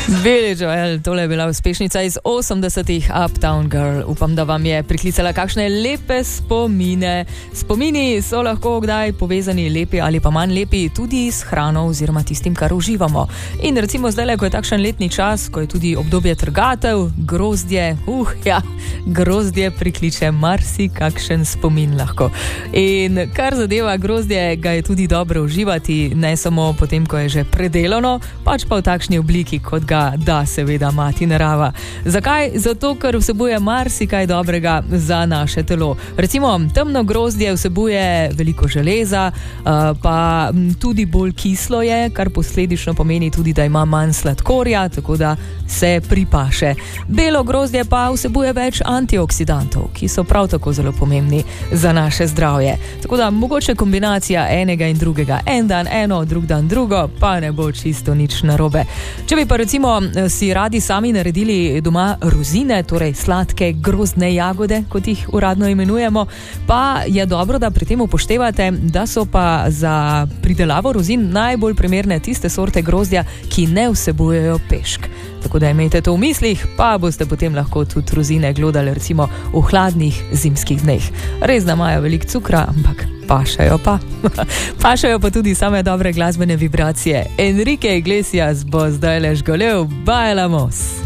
Billy Joel, tole je bila uspešnica iz 80-ih, Uptown Girl. Upam, da vam je priklicala kakšne lepe spomine. Spomini so lahko kdaj povezani lepi ali pa manj lepi tudi s hrano oziroma tistim, kar uživamo. In recimo zdaj, ko je takšen letni čas, ko je tudi obdobje trgatev, grozdje, grozdje prikliče marsikakšen spomin lahko. In kar zadeva grozdje, ga je tudi dobro uživati, ne samo potem, ko je že predelano, pač pa v takšni obliki, kot ga da seveda mati narava. Zakaj? Zato, ker vsebuje marsikaj dobrega za naše telo. Recimo, temno grozdje vsebuje veliko železa, pa tudi bolj kislo je, kar posledično pomeni tudi, da ima manj sladkorja, tako da se pripaše. Belo grozdje pa vsebuje več antioksidantov, ki so prav tako zelo pomembni za naše zdravje. Tako da mogoče kombinacija enega in drugega. En dan eno, drug dan drugo, pa ne bo čisto nič narobe. Če bi pa recimo si radi sami naredili doma rozine, torej sladke grozdne jagode, kot jih uradno imenujemo, pa je dobro, da pri tem upoštevate, da so pa za pridelavo rozin najbolj primerne tiste sorte grozdja, ki ne vsebujejo pešk. Tako da imejte to v mislih, pa boste potem lahko tudi rozine glodali recimo v hladnih zimskih dneh. Res, da imajo veliko cukra, ampak pašajo pa. Pašajo pa tudi same dobre glasbene vibracije. Enrique Iglesias bo zdaj le žgolel, bailamos.